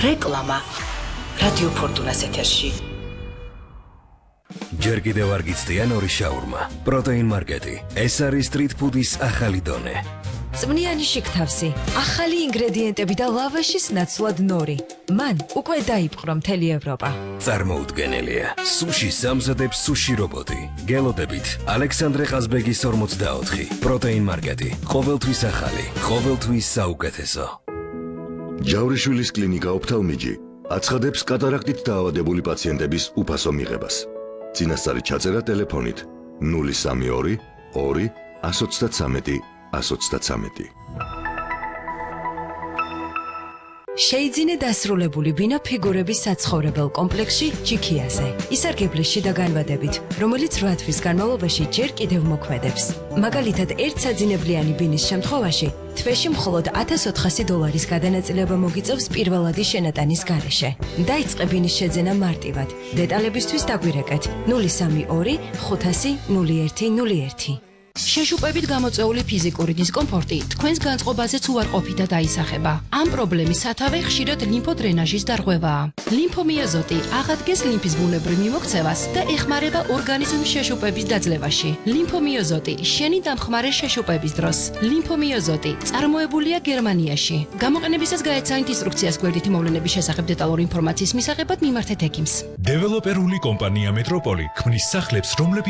რეკლამა რადიო ფორტუნას ეთერში. ჯერ კიდევ არ გიცდიან ორი შაურმა. პროტეინ მარკეტი. ეს არის სტრიტ ფუდის ახალი დონე. წვნიანი შიგთავსი, ახალი ინგრედიენტები და ლავაშის ნაცვლად ნორი. მან უკვე დაიპყრო მთელი ევროპა. წარმოუდგენელია. სუში სამზადებს სუში რობოტი. გელოდებით ალექსანდრე ყაზბეგის 44. პროტეინ მარკეტი. ყოველთვის ახალი, ყოველთვის საუკეთესო. ჯავრიშვილის კლინიკა ოფთალმიჯი აცხადებს კატარაქტით დაავადებული პაციენტების უფასო მიღებას. წინასწარი ჩაწერა ტელეფონით 032 2 133 133. შეიძინე დასრულებული ბინა ფიგურების საცხოვრებელ კომპლექსში ჯიქიაზე. ისარგებლე შიდა განვადებით, რომელიც 8 თვის განმავლობაში ჯერ კიდევ მოქმედებს. მაგალითად, ერთ საძინებლიანი ბინის შემთხვევაში თვეში მხოლოდ $1400 გადანაწილება მოგიწევს პირველადი შენატანის გარეშე. დაიწყე ბინის შეძენა მარტივად. დეტალებისთვის დაგვირეკეთ 032 500 0101. შეშუპებით გამოწვეული ფიზიკური დისკომფორტი თქვენს განწყობაზეც უარყოფით და დაისახება. ამ პრობლემის სათავე ხშირად ლიმფოდრენაჟის დარღვევაა. ლიმფომიოზოტი აღადგენს ლიმფის ბუნებრივ მიმოქცევას და ეხმარება ორგანიზმის შეშუპების დაძლევაში. ლიმფომიოზოტი შენი დამხმარე შეშუპების დროს. ლიმფომიოზოტი წარმოებულია გერმანიაში. გამოყენებისას გაეცანით ინსტრუქციას გვერდითი მოვლენების შესახებ დეტალური ინფორმაციის მისაღებად მიმართეთ ექიმს. დეველოპერული კომპანია მეტროპოლი ქმნის სახლებს, რომლებიც